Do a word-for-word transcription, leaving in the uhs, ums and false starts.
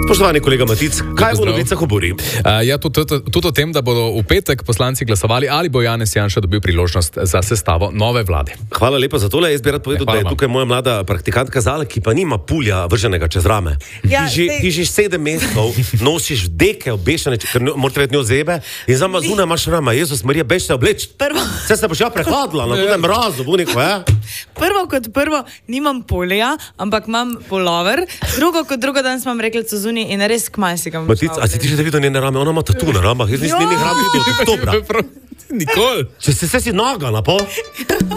Spoštovani kolega Matic, kaj bo v novicah obori? Uh, ja, tudi, tudi, tudi o tem, da bodo v petek poslanci glasovali, ali bo Janez Janša dobil priložnost za sestavo nove vlade. Hvala lepa za tole. Jaz bi rad povedal, ja, da je tukaj moja mlada praktikantka Zala, ki pa nima pulja vrženega čez rame. Ja, ti, že, te... ti že sedem mesecev nosiš deke obešene, ker morate vedeti njo zebe in za mazuna imaš rama. Jezus Marija, bežite obleči. Prvo... Se se boš ja prehladila na tudem mrazu, buniko, ja? Prvo kot prvo, nimam polja, ampak imam polover. Drugo kot drugo, danes imam reklico zunaj in res kmaj si ga Matic, a si ti že videl njene rame? Ona ima tatu na ramah. Jaz nisem njenih ram videl od oktobra. Nikoli. Če se si nagala, po?